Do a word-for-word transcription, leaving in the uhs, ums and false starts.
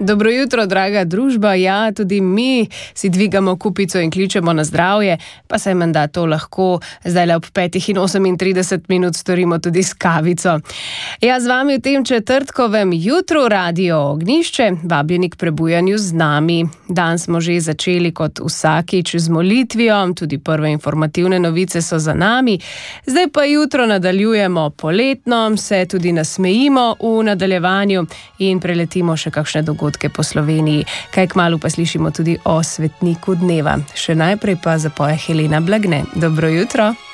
Dobro jutro, draga družba. Ja, tudi mi si dvigamo kupico in kličemo na zdravje, pa saj menda to lahko zdaj le ob petih in osemintrideset minut storimo tudi s kavico. Ja, z vami v tem četrtkovem jutru Radio Ognjišče, vabljeni k prebujanju z nami. Dan smo že začeli kot vsakič z molitvijo, tudi prve informativne novice so za nami. Zdaj pa jutro nadaljujemo poletno, se tudi nasmejimo v nadaljevanju in preletimo še kakšne dogodke po Sloveniji. Kaj kmalu pa slišimo tudi o svetniku dneva. Še najprej pa zapoje Helena Blagne. Dobro jutro.